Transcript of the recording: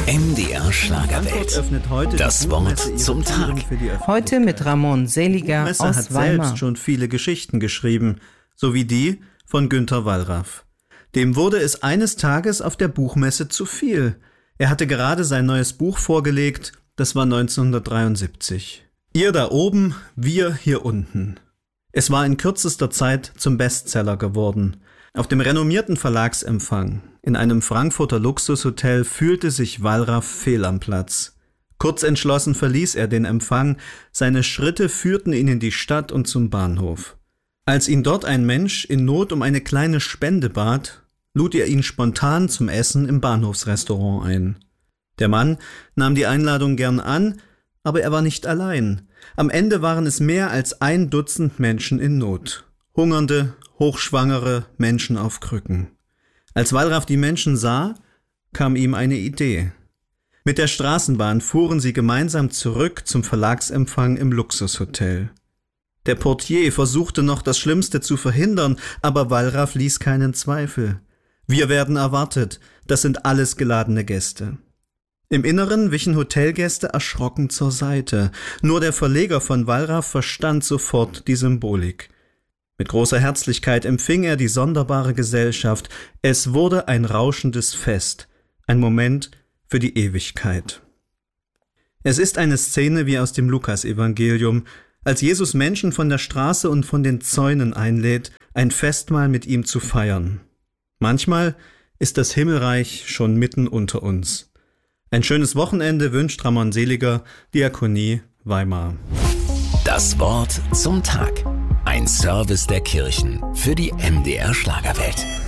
MDR Schlagerwelt. Öffnet heute das Wort zum Tag. Heute mit Ramon Seliger Messe aus hat Weimar. selbst schon viele Geschichten geschrieben, so wie die von Günter Wallraff. Dem wurde es eines Tages auf der Buchmesse zu viel. Er hatte gerade sein neues Buch vorgelegt, das war 1973. Ihr da oben, wir hier unten. Es war in kürzester Zeit zum Bestseller geworden. Auf dem renommierten Verlagsempfang in einem Frankfurter Luxushotel fühlte sich Wallraff fehl am Platz. Kurzentschlossen verließ er den Empfang, seine Schritte führten ihn in die Stadt und zum Bahnhof. Als ihn dort ein Mensch in Not um eine kleine Spende bat, lud er ihn spontan zum Essen im Bahnhofsrestaurant ein. Der Mann nahm die Einladung gern an, aber er war nicht allein. Am Ende waren es mehr als 1 Dutzend Menschen in Not. Hungernde, hochschwangere Menschen auf Krücken. Als Wallraff die Menschen sah, kam ihm eine Idee. Mit der Straßenbahn fuhren sie gemeinsam zurück zum Verlagsempfang im Luxushotel. Der Portier versuchte noch, das Schlimmste zu verhindern, aber Wallraff ließ keinen Zweifel. Wir werden erwartet, das sind alles geladene Gäste. Im Inneren wichen Hotelgäste erschrocken zur Seite. Nur der Verleger von Wallraff verstand sofort die Symbolik. Mit großer Herzlichkeit empfing er die sonderbare Gesellschaft. Es wurde ein rauschendes Fest, ein Moment für die Ewigkeit. Es ist eine Szene wie aus dem Lukasevangelium, als Jesus Menschen von der Straße und von den Zäunen einlädt, ein Festmahl mit ihm zu feiern. Manchmal ist das Himmelreich schon mitten unter uns. Ein schönes Wochenende wünscht Ramon Seliger, Diakonie Weimar. Das Wort zum Tag. Ein Service der Kirchen für die MDR Schlagerwelt.